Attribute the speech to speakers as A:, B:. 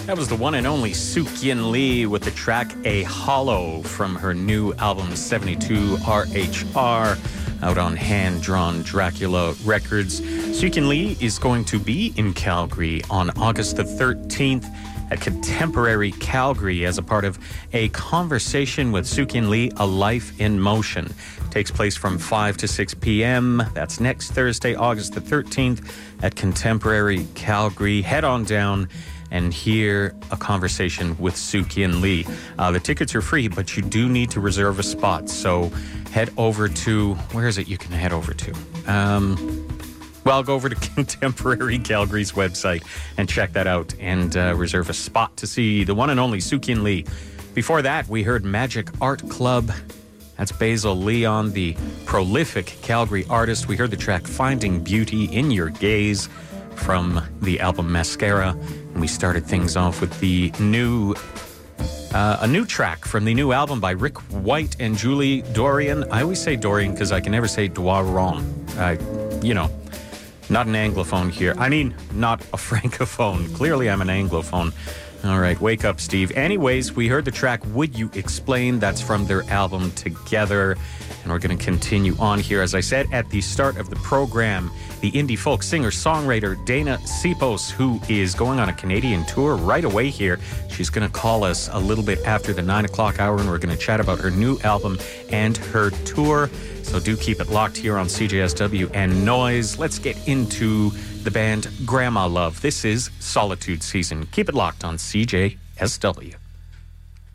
A: That was the one and only Soo-Kyin Lee with the track A Hollow from her new album 72 RHR out on Hand Drawn Dracula Records. Soo-Kyin Lee is going to be in Calgary on August the 13th at Contemporary Calgary as a part of a conversation with Soo-Kyin Lee, A Life in Motion. Takes place from 5 to 6 p.m. That's next Thursday, August the 13th at Contemporary Calgary. Head on down and hear a conversation with Soo-Kyin Lee. The tickets are free, but you do need to reserve a spot. So head over to, where is it you can head over to? Well, go over to Contemporary Calgary's website and check that out and reserve a spot to see the one and only Soo-Kyin Lee. Before that, we heard Magic Art Club. That's Basil Leon, the prolific Calgary artist. We heard the track Finding Beauty in Your Gaze from the album Mascara. And we started things off with the a new track from the new album by Rick White and Julie Dorian. I always say Dorian because I can never say Doiron. Not an Anglophone here. I mean, not a Francophone. Clearly, I'm an Anglophone. All right, wake up, Steve. Anyways, we heard the track Would You Explain? That's from their album Together. And we're going to continue on here. As I said at the start of the program, the indie folk singer-songwriter Dana Sipos, who is going on a Canadian tour right away here. She's going to call us a little bit after the 9 o'clock hour, and we're going to chat about her new album and her tour. So do keep it locked here on CJSW and Noise. Let's get into the band Grandma Love. This is Solitude Season. Keep it locked on CJSW.